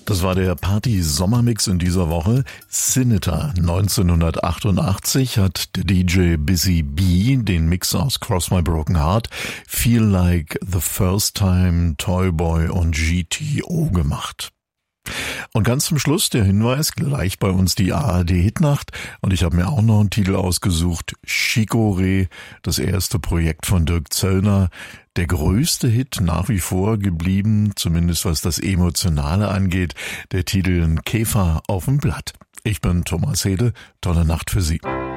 Das war der Party-Sommermix in dieser Woche. Sinita 1988 hat der DJ Busy Bee den Mix aus Cross My Broken Heart, Feel Like the First Time, Toyboy und GTO gemacht. Und ganz zum Schluss der Hinweis, gleich bei uns die ARD-Hitnacht, und ich habe mir auch noch einen Titel ausgesucht, Chicorée, das erste Projekt von Dirk Zöllner, der größte Hit nach wie vor geblieben, zumindest was das Emotionale angeht, der Titel Käfer auf dem Blatt. Ich bin Thomas Hede, tolle Nacht für Sie.